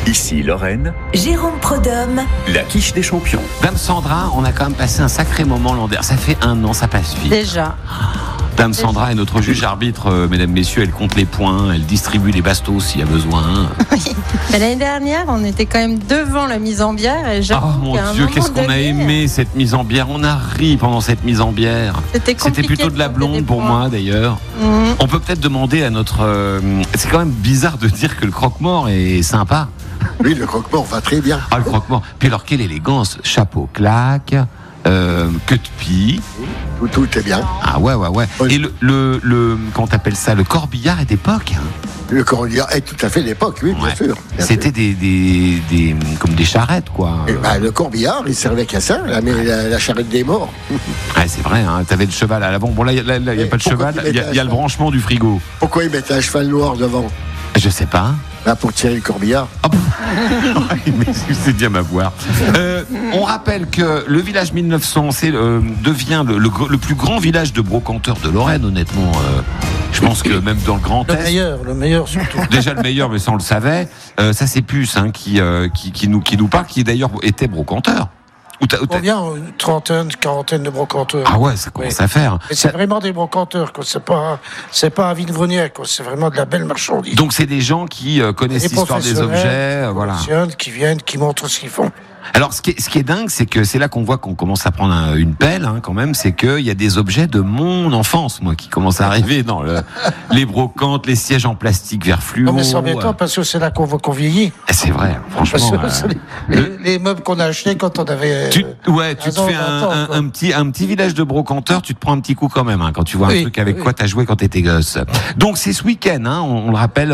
Ici Lorraine, Jérôme Prudhomme, la quiche des champions. Dame Sandra, on a quand même passé un sacré moment l'an dernier. Ça fait 1 an, ça passe vite. Déjà. Dame Sandra est notre juge arbitre, mesdames, messieurs. Elle compte les points, elle distribue les bastos s'il y a besoin. Oui. Mais l'année dernière, on était quand même devant la mise en bière. Et Oh mon Dieu, qu'est-ce qu'on a aimé cette mise en bière. On a ri pendant cette mise en bière. C'était plutôt de la blonde pour moi d'ailleurs. On peut peut-être demander à notre... c'est quand même bizarre de dire que le croque-mort est sympa. Oui, le croque-mort va très bien. Ah, le croque-mort. Puis alors, quelle élégance. Chapeau claque, queue de pie. Tout est bien. Ah ouais. Oui. Et comment t'appelles ça, le corbillard est d'époque. Le corbillard est tout à fait l'époque, oui, bien sûr. C'était des comme des charrettes, quoi. Et le corbillard, il servait qu'à ça, la charrette des morts. Ouais, c'est vrai, hein, t'avais le cheval à l'avant. Bon, là, il n'y a pas de cheval, il y a le branchement du frigo. Pourquoi ils mettaient un cheval noir devant? Je sais pas. Là, pour tirer le corbillard. Oh, mais c'est bien m'avoir. On rappelle que le village 1900 devient le plus grand village de brocanteurs de Lorraine, honnêtement. Je pense que même dans le Grand Est. Le meilleur surtout. Déjà le meilleur, mais ça on le savait. Ça c'est Puce qui nous parle, qui d'ailleurs était brocanteur. On vient une trentaine, quarantaine de brocanteurs. Ah ouais, ça commence à faire. Mais c'est vraiment des brocanteurs, quoi. C'est pas un vide-grenier, quoi. C'est vraiment de la belle marchandise. Donc c'est des gens qui connaissent l'histoire des objets, voilà. Qui viennent, qui montrent ce qu'ils font. Alors, ce qui est dingue, c'est que c'est là qu'on voit qu'on commence à prendre une pelle, hein, quand même. C'est qu'il y a des objets de mon enfance, moi, qui commencent à arriver dans les brocantes, les sièges en plastique vert fluo. Non, mais c'est embêtant parce que c'est là qu'on voit qu'on vieillit. C'est vrai, franchement. Les meubles qu'on a achetés quand on avait. Tu te fais un petit village de brocanteurs, tu te prends un petit coup quand même, hein, quand tu vois un truc avec quoi t'as joué quand t'étais gosse. Donc, c'est ce week-end, hein, on le rappelle,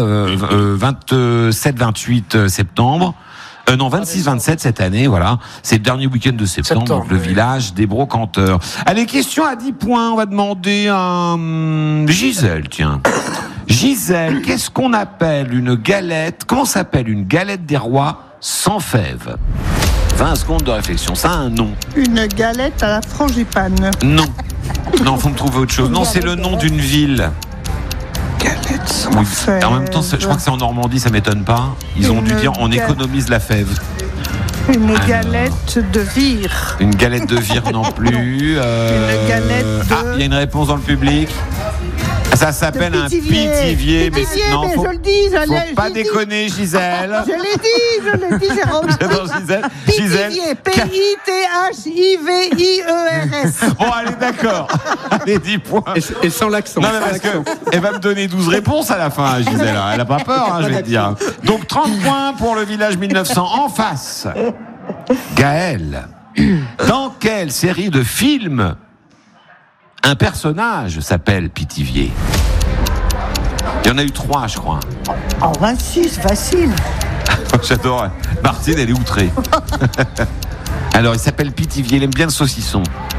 27-28 septembre. Non, 26-27 cette année, voilà. C'est le dernier week-end de septembre, donc le village des brocanteurs. Allez, question à 10 points, on va demander à Gisèle, tiens. Gisèle, qu'est-ce qu'on appelle une galette? Comment s'appelle une galette des rois sans fèves? 20 secondes de réflexion, ça a un nom. Une galette à la frangipane. Non, faut me trouver autre chose. Non, c'est le nom d'une ville. Galette sans fèves. En même temps, je crois que c'est en Normandie, ça m'étonne pas. Ils ont dû dire on économise la fève. Une galette de vire. Une galette de vire non plus. Une galette de... il y a une réponse dans le public. Ça s'appelle un pitivier. Mais non, je le dis, faut pas déconner, Gisèle. Je l'ai dit, Jérôme. J'adore Gisèle. P-I-T-H-I-V-I-E-R-S. Bon, allez, d'accord. Allez, 10 points. Et sans l'accent. Non, mais parce qu'elle va me donner 12 réponses à la fin, Gisèle. Elle a pas peur, hein, je vais te dire. Donc, 30 points pour le village 1900. En face, Gaël. Dans quelle série de films un personnage s'appelle Pitivier? Il y en a eu 3, je crois. En 26, facile. J'adore. Martine, elle est outrée. Alors, il s'appelle Pitivier, il aime bien le saucisson.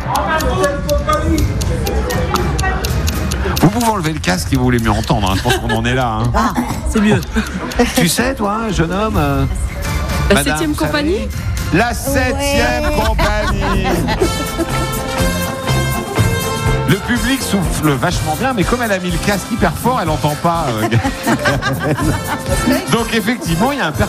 Vous pouvez enlever le casque si vous voulez mieux entendre, hein. Je pense qu'on en est là. Hein. Ah, c'est mieux. Tu sais, toi, jeune homme La 7e compagnie? La 7e compagnie. Le public souffle vachement bien, mais comme elle a mis le casque hyper fort, elle n'entend pas. Donc effectivement, il y a un